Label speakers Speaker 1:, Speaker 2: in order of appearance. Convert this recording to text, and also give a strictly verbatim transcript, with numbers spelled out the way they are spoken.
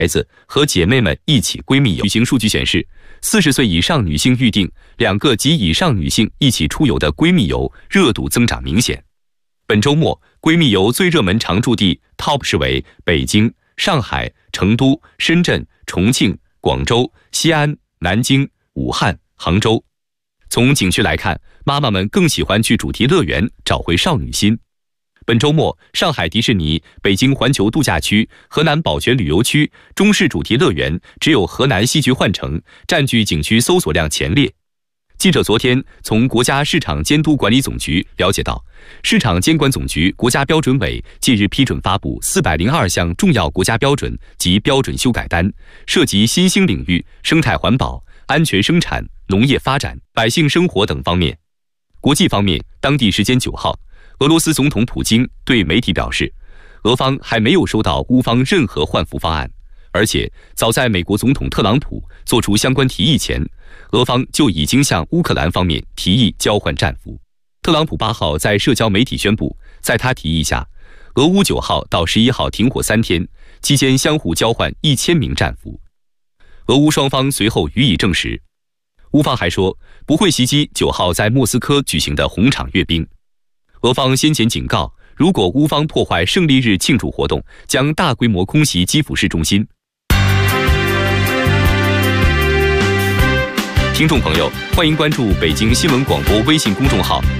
Speaker 1: 子和姐妹们一起闺蜜游。旅行数据显示，四十岁以上女性预定两个及以上女性一起出游的闺蜜游热度增长明显。本周末，闺蜜游最热门常驻地 Top 十为北京、上海、成都、深圳、重庆、广州、西安、南京、武汉、杭州。从景区来看，妈妈们更喜欢去主题乐园找回少女心。本周末，上海迪士尼、北京环球度假区、河南宝泉旅游区、中式主题乐园，只有河南戏剧幻城占据景区搜索量前列。记者昨天从国家市场监督管理总局了解到，市场监管总局国家标准委近日批准发布四百零二项重要国家标准及标准修改单，涉及新兴领域、生态环保、安全生产、农业发展、百姓生活等方面。国际方面，当地时间九号，俄罗斯总统普京对媒体表示，俄方还没有收到乌方任何换俘方案，而且早在美国总统特朗普做出相关提议前，俄方就已经向乌克兰方面提议交换战俘。特朗普八号在社交媒体宣布，在他提议下，俄乌九号到十一号停火三天，期间相互交换一千名战俘。俄乌双方随后予以证实。乌方还说不会袭击九号在莫斯科举行的红场阅兵。俄方先前警告，如果乌方破坏胜利日庆祝活动，将大规模空袭基辅市中心。听众朋友，欢迎关注北京新闻广播微信公众号。